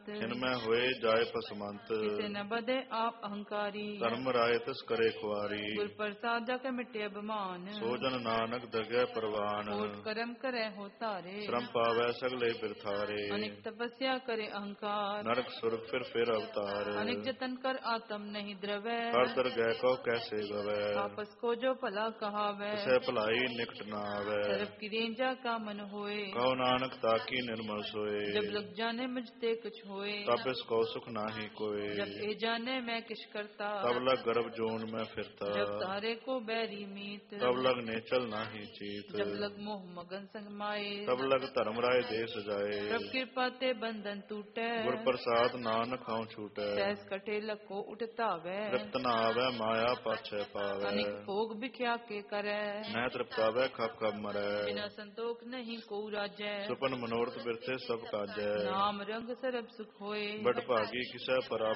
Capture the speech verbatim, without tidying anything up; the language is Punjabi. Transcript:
ਖਿਨ ਮੈਂ ਹੋਏ ਜਾਏ ਪਸਮੰਤ, ਕਿਸੇ ਨ ਬਦੇ ਆਪ ਅਹੰਕਾਰੀ। ਧਰਮ ਰਾਏ ਤਿਸ ਕਰੇ ਖੁਆਰੀ, ਗੁਰ ਪ੍ਰਸਾਦ ਜਾ ਕੇ ਮਿਟੇ ਅਭਿਮਾਨ। ਸੋ ਜਨ ਨਾਨਕ ਦਗੈ ਪ੍ਰਵਾਨ। ਕੋਟ ਕਰਮ ਕਰੈ ਹੋ ਤਾਰੇ, ਸ਼ਰਮ ਪਾਵੈ ਸਗਲੇ ਬਿਰਥਾਰੇ। ਅਨੇਕ ਤਪੱਸਿਆ ਕਰੇ ਅਹੰਕਾਰ, ਨਰਕ ਸੁਰਗ ਫਿਰ ਫਿਰ ਅਵਤਾਰ। ਅਨੇਕ ਜਤਨ ਕਰ ਆਤਮ ਨਹੀਂ ਦਰਵੈ, ਹਰ ਦਰ ਗੈ ਕਉ ਕੈਸੇ ਗਵੈ। ਆਪਸ ਕੋ ਜੋ ਭਲਾ ਕਹਾਵੈ, ਤਿਸੈ ਭਲਾਈ ਨਿਕਟ ਨਾ ਆਵੈ। ਸਰਬ ਕੀ ਰੇਂਜਾ ਕਾ ਮਨ ਹੋਏ, ਕਉ ਨਾਨਕ ਤਾਕੀ ਨਿਰਮਲ ਸੋਏ। ਜਬ ਲਗ ਜਾਣੇ ਮੁਝ ਤੇ ਕੁਛ ਹੋਏ, ਤਬ ਇਸ ਕਉ ਸੁਖ ਨਾਹੀ ਕੋਏ। जब ए जाने मैं किश करता, तब लग गर्भ जोन में फिरता। जब तारे को बैरी मीत, तब लग नेचल नाही चीत। जब लग मोह मगन संग माए, तब लग धर्म राय देश जाए। प्रभ कृपा ते बंधन टूटे, गुर प्रसाद नानक हऊँ छूटे। सहस कटे लखो उठतावे, तृप्त न आवे माया पाछे पावे। अनेक भोग बिख्या के करे, न तृप्तावे खप खप मरै। बिना संतोख नहीं को राजै, सुपन मनोरथ बिरथे सब काजै। नाम रंग सरब सुख होए, बड़ भागी किसै परा